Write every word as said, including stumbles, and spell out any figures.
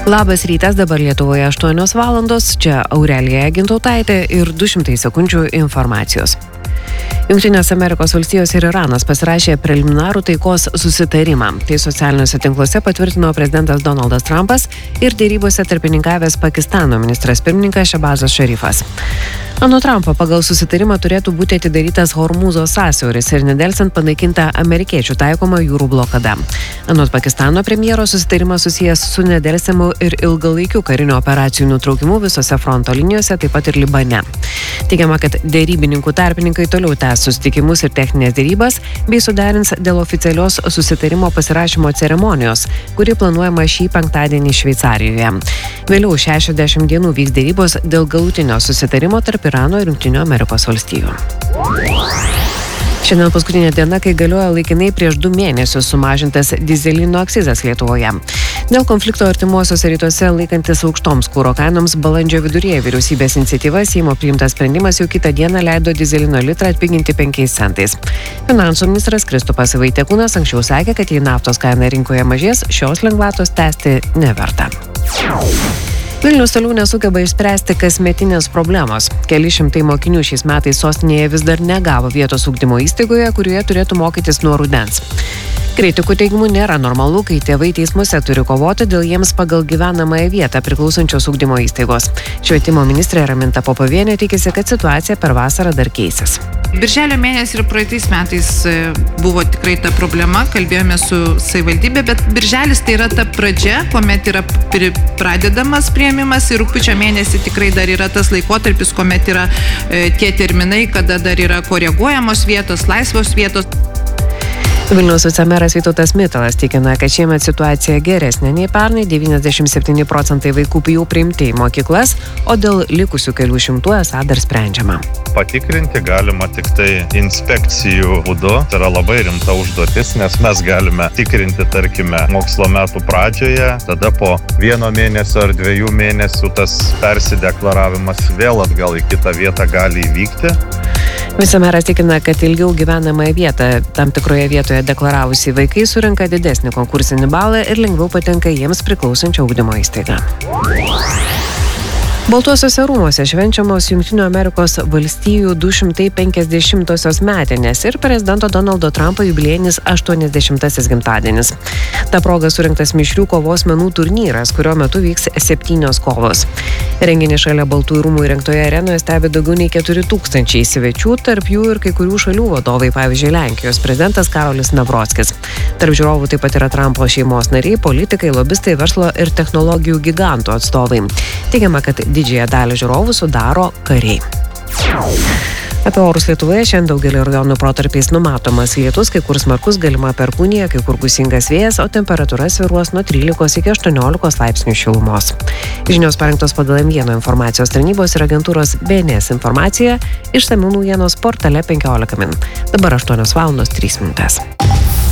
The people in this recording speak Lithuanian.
Labas rytas, dabar Lietuvoje aštuonios valandos, čia Aurelija Gintautaitė ir du šimtai sekundžių informacijos. Jungtinės Amerikos valstijos ir Iranas pasirašė preliminarų taikos susitarimą. Tai socialiniuose tinkluose patvirtino prezidentas Donaldas Trumpas ir dėrybose tarpininkavęs Pakistano ministras pirmininkas Šehbazas Šarifas. Anot Trumpo pagal susitarimą turėtų būti atidarytas Hormūzo sąsiauris ir nedelsiant panaikinta amerikiečių taikoma jūrų blokada. Anot Pakistano premjero susitarimas susijęs su nedelsiamu ir ilgalaikiu karinių operacijų nutraukimu visose fronto linijose, taip pat ir Libane. Teigiama, kad dėrybininkų tarpininkai toliau tęs susitikimus ir techninės dėrybas bei suderins dėl oficialios susitarimo pasirašymo ceremonijos, kuri planuojama šį penktadienį Šveicarijoje. Vėliau šešiasdešimt dienų vyks dėrybos dėl galutinio susitarimo tarp Irano ir Jungtinių Amerikos valstijų. Šiandien paskutinė diena, kai galioja laikinai prieš du mėnesius sumažintas dyzelino akcizas Lietuvoje. Dėl konflikto artimuosiuose rytuose laikantis aukštoms kuro kainoms balandžio viduryje vyriausybės iniciatyva Seimo priimtas sprendimas jau kitą dieną leido dyzelino litrą atpiginti penkiais centais. Finansų ministras Kristupas Vaitiekūnas anksčiau sakė, kad jei naftos kaina rinkoje mažės, šios lengvatos tęsti neverta. Vilnius toliau nesugeba išspręsti kasmetinės problemos. Keli šimtai mokinių šiais metais sostinėje vis dar negavo vietos ugdymo įstaigoje, kurioje turėtų mokytis nuo rudens. Kritikų teigimu nėra normalu, kai tėvai teismuose turi kovoti dėl jiems pagal gyvenamąją vietą priklausančios ugdymo įstaigos. Švietimo ministrė Raminta Popovienė tikisi, kad situacija per vasarą dar keisis. Birželio mėnesį ir praeitais metais buvo tikrai ta problema, kalbėjome su savivaldybė, bet birželis tai yra ta pradžia, kuomet yra pradedamas priėmimas ir rugpjūčio mėnesį tikrai dar yra tas laikotarpis, kuomet yra e, tie terminai, kada dar yra koreguojamos vietos, laisvos vietos. Vilniaus vicemeras Vytautas Mitalas tikina, kad šiemet situacija geresnė nei pernai, devyniasdešimt septyni procentai vaikų jau priimti į mokyklas, o dėl likusių kelių šimtų esą dar sprendžiama. Patikrinti galima tik tai inspekcijų būdu. Tai yra labai rimta užduotis, nes mes galime tikrinti, tarkime, mokslo metų pradžioje, tada po vieno mėnesio ar dviejų mėnesių tas persideklaravimas vėl atgal į kitą vietą gali įvykti. Vicemeras tikina, kad ilgiau gyvenamąją vietą tam tikroje vietoje deklaravusi vaikai surenka didesnį konkursinį balą ir lengviau patenka jiems priklausančią ugdymo įstaigą. Baltuosiuose rūmuose švenčiamos Jungtinių Amerikos valstijų du šimtai penkiasdešimtosios metinės ir prezidento Donaldo Trumpo jubiliejinis aštuoniasdešimtasis gimtadienis. Ta proga surinktas mišrių kovos menų turnyras, kurio metu vyks septynios kovos. Renginį šalia Baltųjų rūmų įrengtoje arenoje stebi daugiau nei keturi tūkstančiai svečių, tarp jų ir kai kurių šalių vadovai, pavyzdžiui, Lenkijos prezidentas Karolis Nawrockis. Tarp žiūrovų taip pat yra Trumpo šeimos nariai, politikai, lobistai, verslo ir technologijų gigantų atstovai. Teigiama, kad didžiąją dalį žiūrovų sudaro kariai. Apie orus Lietuvoje šiandien daugelį rajonų protarpiais numatomas lietus, kai kur smarkus, galima perkūnija, kai kur gūsingas vėjas, o temperatūra svyruos nuo trylikos iki aštuoniolikos laipsnių šilumos. Žinios parengtos pagal M vieno informacijos tarnybos ir agentūros B N S informacija, išsamių naujienos portale penkiolika min. Dabar aštuonios valandos trys minutės.